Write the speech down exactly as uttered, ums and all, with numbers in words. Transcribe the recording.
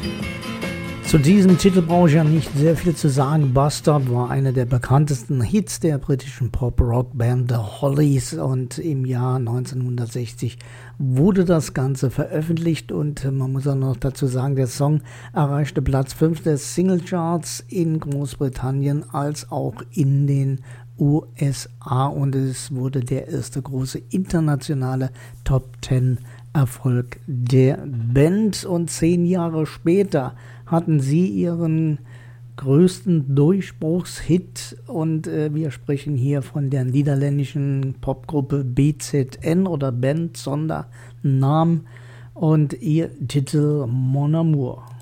Zu diesem Titel brauche ich ja nicht sehr viel zu sagen. Bus Stop war einer der bekanntesten Hits der britischen Pop-Rock-Band The Hollies und im Jahr neunzehnhundertsechzig wurde das Ganze veröffentlicht und man muss auch noch dazu sagen, der Song erreichte Platz fünf der Singlecharts in Großbritannien als auch in den U S A und es wurde der erste große internationale Top Ten Erfolg der Band und zehn Jahre später hatten sie ihren größten Durchbruchshit und äh, wir sprechen hier von der niederländischen Popgruppe B Z N oder Band Sondernamen und ihr Titel Mon Amour.